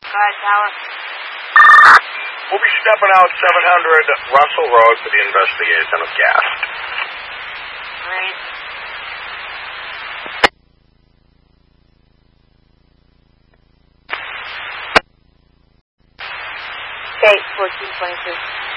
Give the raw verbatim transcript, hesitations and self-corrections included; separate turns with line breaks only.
Go ahead, Tower.
We'll be stepping out seven hundred Russell Road for the investigation of gas.
Great. Okay, fourteen twenty-two.